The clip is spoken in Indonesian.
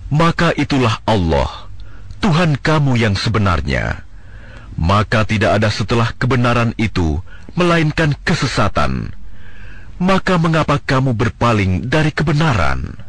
maka itulah Allah, Tuhan kamu yang sebenarnya. Maka tidak ada setelah kebenaran itu melainkan kesesatan. Maka mengapa kamu berpaling dari kebenaran?